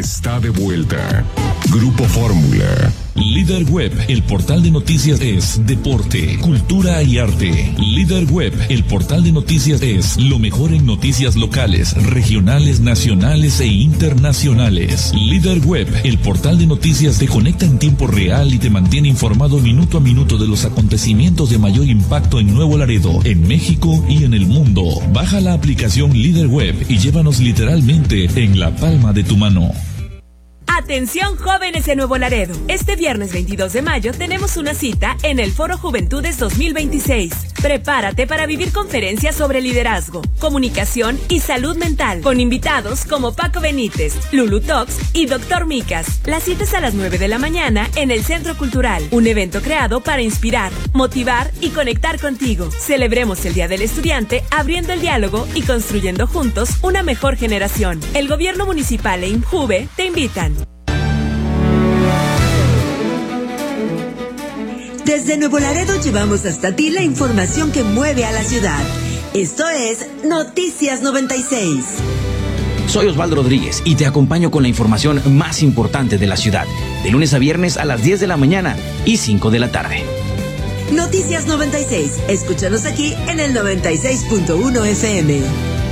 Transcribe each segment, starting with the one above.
está de vuelta. Grupo Fórmula. Líder Web, el portal de noticias es deporte, cultura y arte. Líder Web, el portal de noticias es lo mejor en noticias locales, regionales, nacionales e internacionales. Líder Web, el portal de noticias te conecta en tiempo real y te mantiene informado minuto a minuto de los acontecimientos de mayor impacto en Nuevo Laredo, en México y en el mundo. Baja la aplicación Líder Web y llévanos literalmente en la palma de tu mano. Atención jóvenes en Nuevo Laredo. Este viernes 22 de mayo tenemos una cita en el Foro Juventudes 2026. Prepárate para vivir conferencias sobre liderazgo, comunicación y salud mental, con invitados como Paco Benítez, Lulu Tox y Dr. Micas. La cita es a las 9 de la mañana en el Centro Cultural, un evento creado para inspirar, motivar y conectar contigo. Celebremos el Día del Estudiante abriendo el diálogo y construyendo juntos una mejor generación. El Gobierno Municipal e INJUVE te invitan. Desde Nuevo Laredo llevamos hasta ti la información que mueve a la ciudad. Esto es Noticias 96. Soy Osvaldo Rodríguez y te acompaño con la información más importante de la ciudad, de lunes a viernes a las 10 de la mañana y 5 de la tarde. Noticias 96. Escúchanos aquí en el 96.1 FM.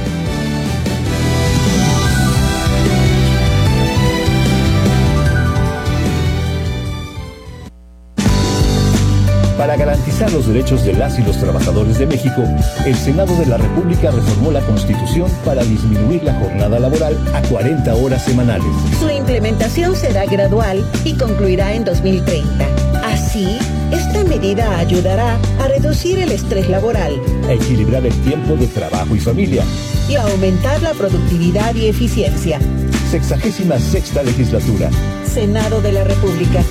Para garantizar los derechos de las y los trabajadores de México, el Senado de la República reformó la Constitución para disminuir la jornada laboral a 40 horas semanales. Su implementación será gradual y concluirá en 2030. Así, esta medida ayudará a reducir el estrés laboral, a equilibrar el tiempo de trabajo y familia y a aumentar la productividad y eficiencia. 66ª legislatura. Senado de la República.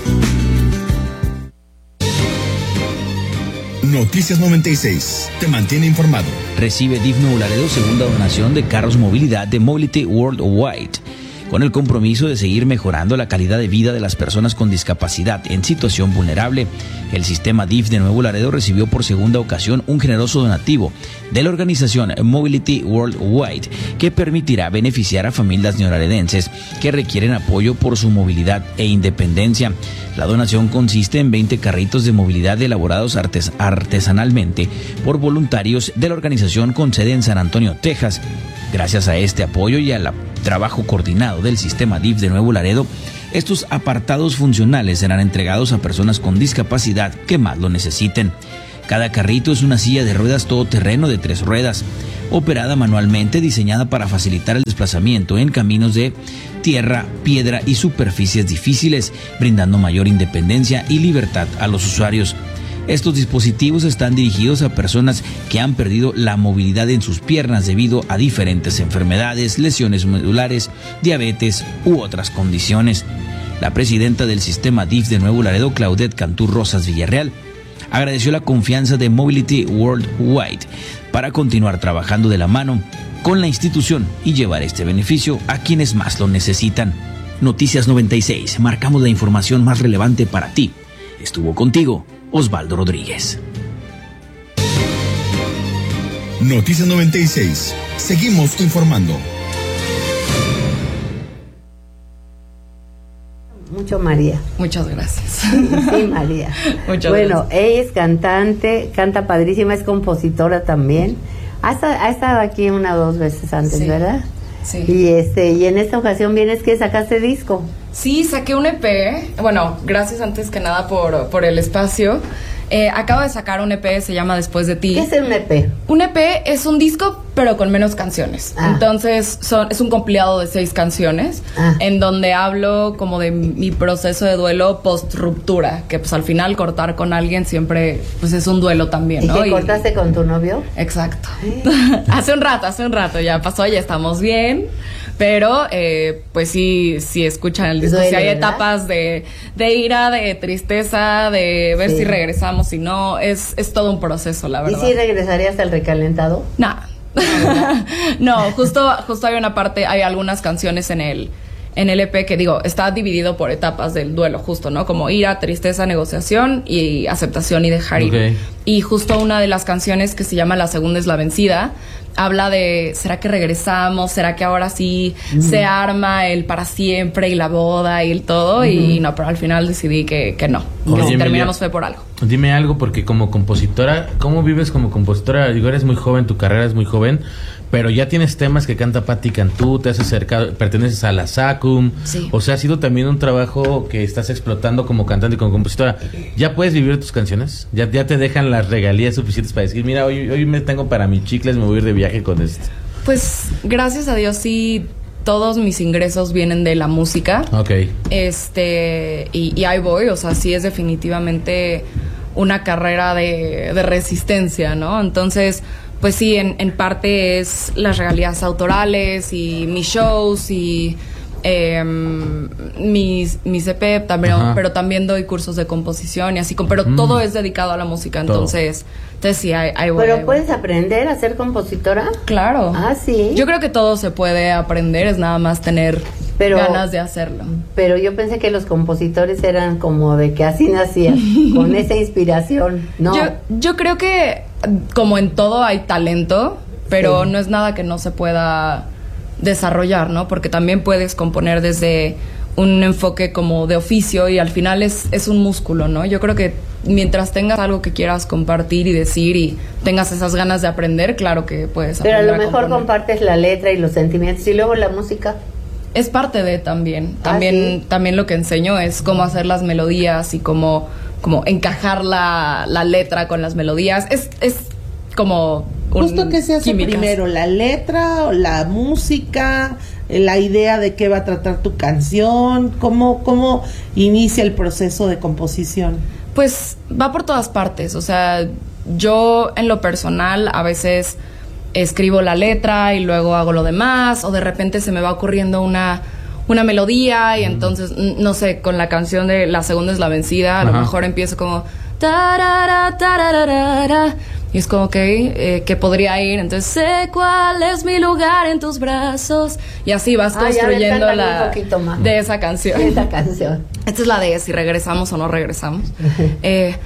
Noticias 96. Te mantiene informado. Recibe DIF Nuevo Laredo segunda donación de carros movilidad de Mobility Worldwide, con el compromiso de seguir mejorando la calidad de vida de las personas con discapacidad en situación vulnerable. El sistema DIF de Nuevo Laredo recibió por segunda ocasión un generoso donativo de la organización Mobility Worldwide, que permitirá beneficiar a familias neolaredenses que requieren apoyo por su movilidad e independencia. La donación consiste en 20 carritos de movilidad elaborados artesanalmente por voluntarios de la organización con sede en San Antonio, Texas. Gracias a este apoyo y al trabajo coordinado del sistema DIF de Nuevo Laredo, estos apartados funcionales serán entregados a personas con discapacidad que más lo necesiten. Cada carrito es una silla de ruedas todoterreno de 3 ruedas, operada manualmente, diseñada para facilitar el desplazamiento en caminos de tierra, piedra y superficies difíciles, brindando mayor independencia y libertad a los usuarios. Estos dispositivos están dirigidos a personas que han perdido la movilidad en sus piernas debido a diferentes enfermedades, lesiones medulares, diabetes u otras condiciones. La presidenta del sistema DIF de Nuevo Laredo, Claudette Cantú Rosas Villarreal, agradeció la confianza de Mobility Worldwide para continuar trabajando de la mano con la institución y llevar este beneficio a quienes más lo necesitan. Noticias 96, marcamos la información más relevante para ti. Estuvo contigo Osvaldo Rodríguez. Noticias 96. Seguimos informando. Mucho María. Muchas gracias. Sí, María. Muchas bueno, gracias. Ella es cantante, canta padrísima, es compositora también. Ha estado aquí 1 o 2 veces antes, sí, ¿verdad? Sí. Y en esta ocasión vienes que sacaste disco. Sí, saqué un EP. Bueno, gracias antes que nada por el espacio. Acabo de sacar un EP, se llama Después de ti. ¿Qué es un EP? Un EP es un disco, pero con menos canciones. Entonces, es un compilado de 6 canciones, en donde hablo como de mi proceso de duelo post-ruptura, que pues al final cortar con alguien siempre pues es un duelo también, ¿no? ¿Y cortaste con tu novio? Exacto. Hace un rato ya pasó, ya estamos bien. Pero, pues sí escuchan el disco. Duele, sí hay ¿verdad? etapas de ira, de tristeza, de ver si regresamos, si no, es todo un proceso, la verdad. ¿Y si regresarías al recalentado? No, justo hay una parte, hay algunas canciones en el en el EP, que digo, está dividido por etapas del duelo, justo, ¿no? Como ira, tristeza, negociación y aceptación y dejar ir. Okay. Y justo una de las canciones que se llama La Segunda es la Vencida, habla de, ¿será que regresamos? ¿Será que ahora sí se arma el para siempre y la boda y el todo? Y no, pero al final decidí que no. Oye, Si Emilia, terminamos fue por algo. Dime algo, porque como compositora, ¿cómo vives como compositora? Digo, eres muy joven, tu carrera es muy joven, pero ya tienes temas que canta Patti Cantú, te has acercado, perteneces a la SACUM. Sí. O sea, ha sido también un trabajo que estás explotando como cantante y como compositora. ¿Ya puedes vivir tus canciones? ¿Ya te dejan las regalías suficientes para decir, mira, hoy me tengo para mis chicles, me voy a ir de viaje con esto? Pues, gracias a Dios, sí, todos mis ingresos vienen de la música. Ok. Y ahí voy, o sea, sí es definitivamente una carrera de resistencia, ¿no? Entonces, pues sí, en parte es las regalías autorales y mis shows y mis EP también, pero también doy cursos de composición y así, pero todo es dedicado a la música, entonces sí, ahí voy. ¿Pero puedes aprender a ser compositora? Claro. Ah, sí. Yo creo que todo se puede aprender, es nada más tener ganas de hacerlo. Pero yo pensé que los compositores eran como de que así nacían, con esa inspiración, ¿no? Yo creo que como en todo hay talento, pero no es nada que no se pueda desarrollar, ¿no? Porque también puedes componer desde un enfoque como de oficio y al final es un músculo, ¿no? Yo creo que mientras tengas algo que quieras compartir y decir y tengas esas ganas de aprender, claro que puedes aprender. Pero a lo mejor compartes la letra y los sentimientos y luego la música. Es parte de también lo que enseño es cómo hacer las melodías y cómo encajar la letra con las melodías. Es como justo que se hace primero, la letra o la música, la idea de qué va a tratar tu canción, cómo inicia el proceso de composición. Pues va por todas partes, o sea, yo en lo personal a veces escribo la letra y luego hago lo demás, o de repente se me va ocurriendo una melodía y entonces, no sé, con la canción de La Segunda es la Vencida, a lo mejor empiezo como tarara, tararara, y es como que podría ir, entonces sé cuál es mi lugar en tus brazos, y así vas construyendo de esa canción. Esa canción. Esta es la de Si regresamos o no regresamos.